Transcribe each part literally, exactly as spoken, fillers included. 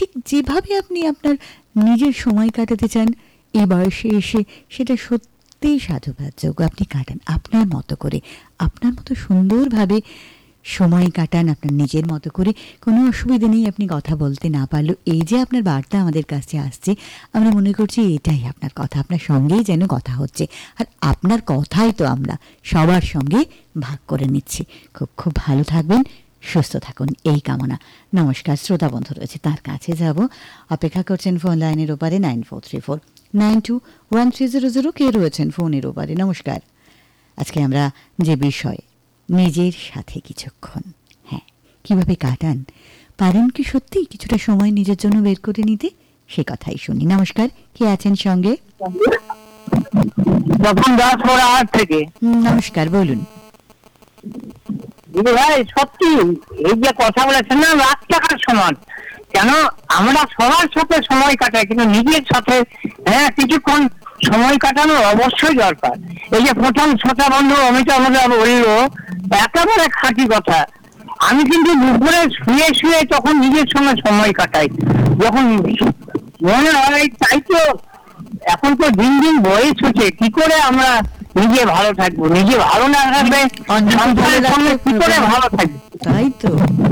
ঠিক যেভাবে আপনি আপনার নিজের সময় কাটাতে চান এই বয়সে এসে, সেটা সত্যিই সাধুবাদযোগ্য। আপনি কাটান আপনার মতো করে, আপনার মতো সুন্দরভাবে সময় কাটান আপনার নিজের মতো করে। কোনো অসুবিধা নেই আপনি কথা বলতে না পারলেও। এই যে আপনার বার্তা আমাদের কাছে আসছে, আমরা মনে করছি এটাই আপনার কথা, আপনার সঙ্গেই যেন কথা হচ্ছে, আর আপনার কথাই তো আমরা সবার সঙ্গে ভাগ করে নিচ্ছি। খুব খুব ভালো থাকবেন, সুস্থ থাকুন, এই কামনা। নমস্কার, শ্রোতা বন্ধু রয়েছে, তার কাছে যাব। অপেক্ষা করছেন ফোন লাইনের ওপারে nine four three four nine two one three zero zero কে রয়েছেন ফোনের ওপারে? নমস্কার। আজকে আমরা যে বিষয়, নিজের সাথে কিছুক্ষণ, হ্যাঁ, কিভাবে কাটান, পারেন কি সত্যি কিছুটা সময় নিজের জন্য বের করে নিতে, সে কথাই শুনি। নমস্কার, কে আছেন সঙ্গে? থেকে নমস্কার, বলুন। ভাই সত্যি এই যে কথা বলেছেন না, লাখ টাকার সমান। কেন আমরা সবার সাথে সময় কাটাই, কিন্তু নিজের সাথে হ্যাঁ কিছুক্ষণ সময় কাটানো অবশ্যই দরকার। এই যে প্রথম ছোটা বন্ধু অমিতা আমাদের বলল, একেবারে খাঁটি কথা। আমি কিন্তু দুপুরে শুয়ে শুয়ে তখন নিজের সঙ্গে সময় কাটাই, যখন মনে হয় তাই তো। এখন তো দিন দিন বয়স হচ্ছে, কি করে আমরা নিজে ভালো থাকবো? নিজে ভালো না থাকবে সংসারের সঙ্গে কি করে ভালো থাকবে? তাই তো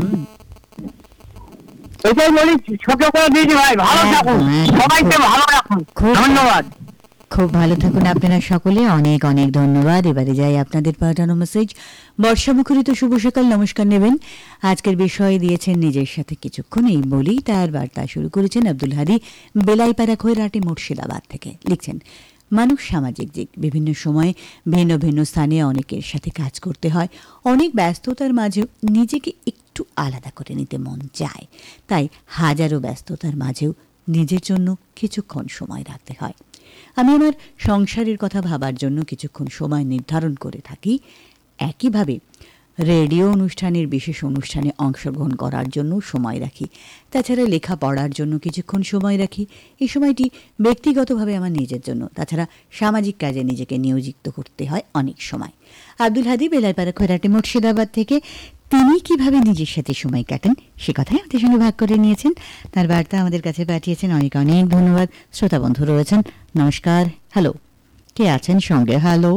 এটাই বলি, ছোট করে দিয়েছি ভাই, ভালো থাকুন, সবাইকে ভালো রাখুন। ধন্যবাদ। খুব ভালো থাকুন আপনারা সকলে, অনেক অনেক ধন্যবাদ। এবারে যাই আপনাদের পাঠানো মেসেজ। বর্ষা মুখরিত শুভ সকাল, নমস্কার নেবেন। আজকের বিষয় দিয়েছেন নিজের সাথে কিছুক্ষণ, এই বলেই তার বার্তা শুরু করেছেন আব্দুল হাদি বেলাইপাড়া, খৈরাটি, মুর্শিদাবাদ থেকে। লিখছেন, মানুষ সামাজিক জীব, বিভিন্ন সময়ে ভিন্ন ভিন্ন স্থানে অনেকের সাথে কাজ করতে হয়। অনেক ব্যস্ততার মাঝেও নিজেকে একটু আলাদা করে নিতে মন চায়, তাই হাজারো ব্যস্ততার মাঝেও নিজের জন্য কিছুক্ষণ সময় রাখতে হয়। আমি আমার সংসারের কথা ভাবার জন্য কিছুক্ষণ সময় নির্ধারণ করে থাকি। একইভাবে রেডিও অনুষ্ঠানের বিশেষ অনুষ্ঠানে অংশগ্রহণ করার জন্য সময় রাখি। তাছাড়া লেখা পড়ার জন্য কিছুক্ষণ সময় রাখি। এই সময়টি ব্যক্তিগতভাবে আমার নিজের জন্য, তাছাড়া সামাজিক কাজে নিজেকে নিয়োজিত করতে হয় অনেক সময়। আব্দুল হাদি বেলাইপাড়া, খৈরাটি, মুর্শিদাবাদ থেকে তিনি কিভাবে নিজের সাথে সময় কাটান সে কথাই আমাদের সঙ্গে ভাগ করে নিয়েছেন। তার বার্তা আমাদের কাছে পাঠিয়েছেন, অনেক অনেক ধন্যবাদ। শ্রোতা বন্ধু রয়েছেন, নমস্কার। হ্যালো, কে আছেন সঙ্গে? হ্যালো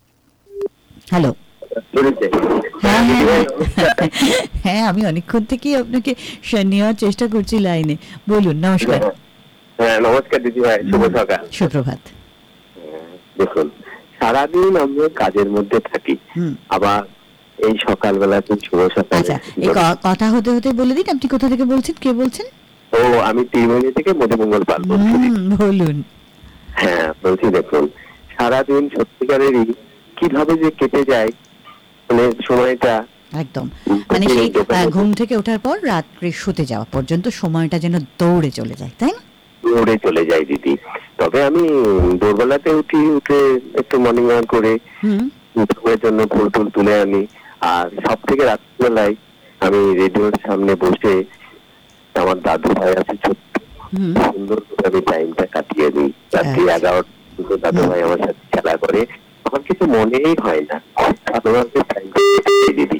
হ্যালো হ্যাঁ হ্যাঁ হ্যাঁ আমি অনেকক্ষণ থেকেই আপনাকে নেওয়ার চেষ্টা করছি লাইনে। বলুন। নমস্কার। হ্যাঁ নমস্কার দিদি ভাই, শুভ সকাল। সুপ্রভাত। দেখুন, সারাদিন আমরা কাজের মধ্যে থাকি, আবার এই সকালবেলা তো শুভ সকাল। আচ্ছা, এই কথা হতে হতে বলে দিন আপনি কোথা থেকে বলছেন, কে বলছেন? ও আমি ত্রিবেণী থেকে মধুমঙ্গল পাল বলছি। বলুন। হ্যাঁ বলছি, দেখুন সারাদিন সত্যিকারেরই কিভাবে যে কেটে যায়, মানে সময়টা একদম, মানে সেই ঘুম থেকে ওঠার পর রাত্রে শুতে যাওয়া পর্যন্ত সময়টা যেন দৌড়ে চলে যায়, তাই না? দৌড়ে চলে যায় দিদি। তবে আমি ভোরবেলাতে উঠি, উঠে একটু মর্নিং ওয়াক করে ঘুমের জন্য ফুল টুল তুলে আনি, আর সব থেকে রাত্রিবেলায় আমি রেডিওর সামনে বসে আমার দাদু ভাই আছে ছোট্ট, সুন্দর করে আমি টাইমটা কাটিয়ে দিই। রাত্রি এগারোটা দুটো দাদু ভাই আমার সাথে খেলা করে, আমার কিছু মনেই হয় না, ভালোভাবে টাইমটা কাটিয়ে দিদি।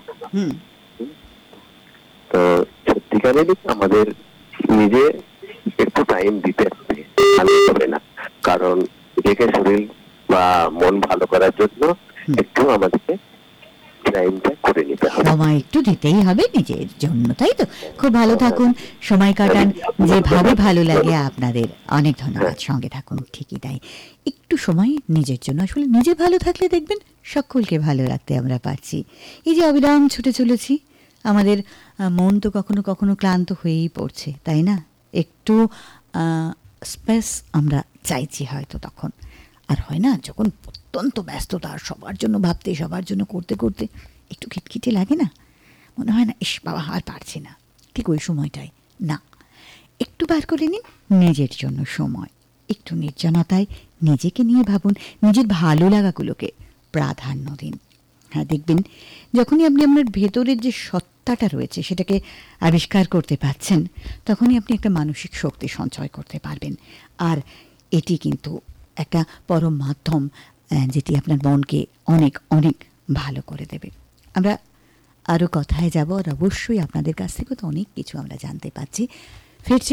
তো সত্যিকারেরই আমাদের নিজে একটু টাইম দিতে হবে, ভালো হবে না, কারণ নিজেকে শরীর বা মন ভালো করার জন্য একটু আমাদেরকে টাইমটা করে নিতে হবে, সময় একটু দিতেই হবে নিজের জন্য, তাই তো? খুব ভালো থাকুন, সময় কাটান যেভাবে ভালো লাগে আপনাদের। অনেক ধন্যবাদ, সঙ্গে থাকুন। ঠিকই তাই, একটু সময় নিজের জন্য। আসলে নিজে ভালো থাকলে দেখবেন সকলকে ভালো রাখতে আমরা পারছি। এই যে অবিরাম ছুটে চলেছি, আমাদের মন তো কখনো কখনো ক্লান্ত হয়েই পড়ছে, তাই না? একটু স্পেস আমরা চাইছি হয়তো তখন। আর হয় না, যখন অত্যন্ত ব্যস্ততা, সবার জন্য ভাবতে, সবার জন্য করতে করতে একটু খিটখিটে লাগে না? মনে হয় না, ইস বাবা আর পারছি না, ঠিক ওই সময়টাই না, একটু বার করে নিন নিজের জন্য সময়। একটু নির্জনতায় নিজেকে নিয়ে ভাবুন, নিজের ভালো লাগাগুলোকে প্রাধান্য দিন। হ্যাঁ, দেখবেন যখনই আপনি আপনার ভেতরের যে সত্তাটা রয়েছে সেটাকে আবিষ্কার করতে পারছেন, তখনই আপনি একটা মানসিক শক্তি সঞ্চয় করতে পারবেন। আর এটি কিন্তু একটা পরম মাধ্যম, যেটি আপনার মনকে অনেক অনেক ভালো করে দেবে। আমরা আরও কথায় যাব, আর অবশ্যই আপনাদের কাছ থেকে তো অনেক কিছু আমরা জানতে পারছি। ফিরছি